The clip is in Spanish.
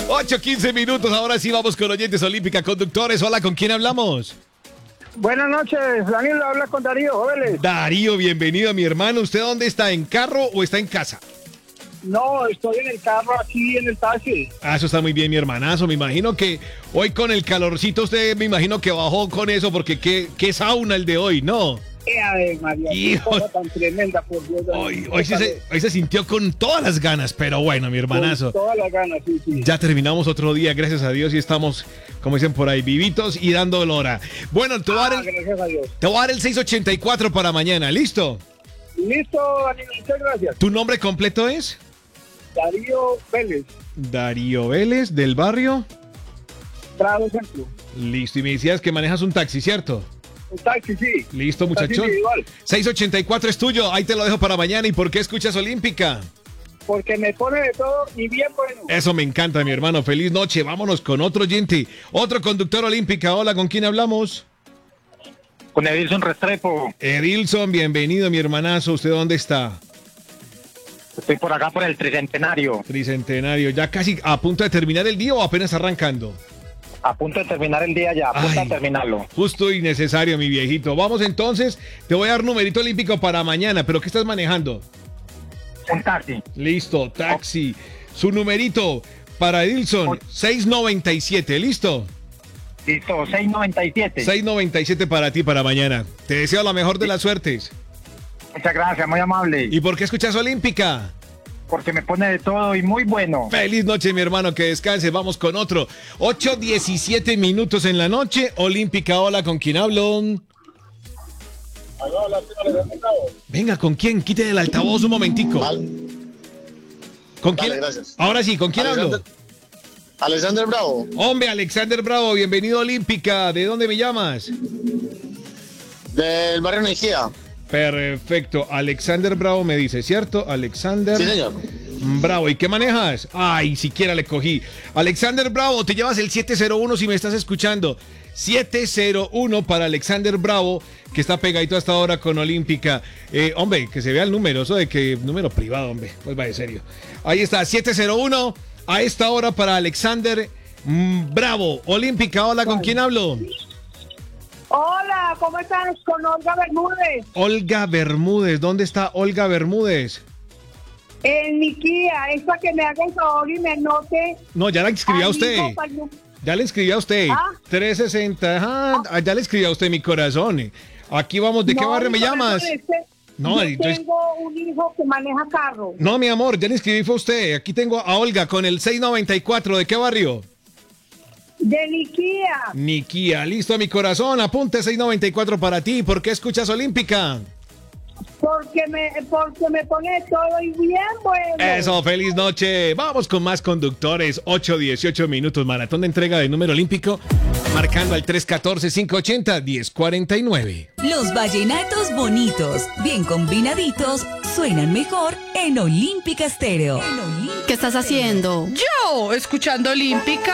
8:15 minutos. Ahora sí vamos con oyentes olímpica, conductores. Hola, ¿con quién hablamos? Buenas noches, Daniel habla con Darío Vélez. Darío, bienvenido, mi hermano. ¿Usted dónde está? ¿En carro o está en casa? No, estoy en el carro aquí en el taxi. Ah, eso está muy bien, mi hermanazo. Me imagino que hoy con el calorcito usted me imagino que bajó con eso porque qué sauna el de hoy, ¿no? María, Hijo. qué cosa tan tremenda, por Dios. Hoy se sintió con todas las ganas, pero bueno, mi hermanazo. Con todas las ganas, sí. Ya terminamos otro día, gracias a Dios, y estamos, como dicen por ahí, vivitos y dando lora. Bueno, te voy a dar el 684 para mañana, ¿listo? Listo, Daniel, muchas gracias. ¿Tu nombre completo es? Darío Vélez. Darío Vélez, del barrio Prado Centro. Listo, y me decías que manejas un taxi, ¿cierto? Un taxi, sí. Listo, Un taxi muchachón. individual. 684 es tuyo, ahí te lo dejo para mañana. ¿Y por qué escuchas Olímpica? Porque me pone de todo y bien bueno. Eso me encanta, mi hermano. Feliz noche. Vámonos con otro oyente, otro conductor Olímpica. Hola, ¿con quién hablamos? Con Edilson Restrepo. Edilson, bienvenido, mi hermanazo. ¿Usted dónde está? Estoy por acá por el Tricentenario. Tricentenario. ¿Ya casi a punto de terminar el día o apenas arrancando? A punto de terminar el día ya, a punto de terminarlo. Justo y necesario, mi viejito. Vamos entonces, te voy a dar numerito olímpico para mañana, pero ¿qué estás manejando? Un taxi. Listo, taxi. Su numerito para Edilson, 697, ¿listo? Listo, 697. 697 para ti para mañana. Te deseo la mejor de las suertes. Muchas gracias, muy amable. ¿Y por qué escuchas Olímpica? Porque me pone de todo y muy bueno. Feliz noche, mi hermano, que descanse. Vamos con otro. 8:17 minutos en la noche. Olímpica, hola, ¿con quién hablo? Venga, ¿con quién? Quite el altavoz un momentico. ¿Con quién? Gracias. Ahora sí, ¿con quién hablo? Alexander Bravo. Hombre, Alexander Bravo, bienvenido a Olímpica. ¿De dónde me llamas? Del barrio Mejía. Perfecto. Alexander Bravo me dice, ¿cierto? Alexander. Sí, señor. Bravo. ¿Y qué manejas? Ay, siquiera le cogí. Alexander Bravo, te llevas el 701 si me estás escuchando. 701 para Alexander Bravo, que está pegadito hasta ahora con Olímpica. Hombre, que se vea el número, eso de que número privado, hombre. Pues va de serio. Ahí está, 701 a esta hora para Alexander Bravo. Olímpica, hola, ¿con quién hablo? Hola, ¿cómo estás? Con Olga Bermúdez. Olga Bermúdez, ¿dónde está Olga Bermúdez? En mi Kia, es para que me haga el favor y me anote. No, ya la inscribí a usted. Ya le escribí a usted. ¿Ah? 360. Ajá, ya le escribí a usted, mi corazón. Aquí vamos, ¿de qué barrio me llamas? No, yo entonces, tengo un hijo que maneja carro. no, mi amor, ya le escribí fue a usted. Aquí tengo a Olga con el 694. ¿De qué barrio? De mi Kia. Niquía, listo, mi corazón. Apunte 694 para ti. ¿Por qué escuchas Olímpica? Porque me pone todo y bien bueno. Eso, feliz noche. Vamos con más conductores. 8:18 minutos. Maratón de entrega de número olímpico. Marcando al 314-580-1049. Los vallenatos bonitos, bien combinaditos, suenan mejor en Olímpica Stereo. ¿Qué estás haciendo? Yo, escuchando Olímpica.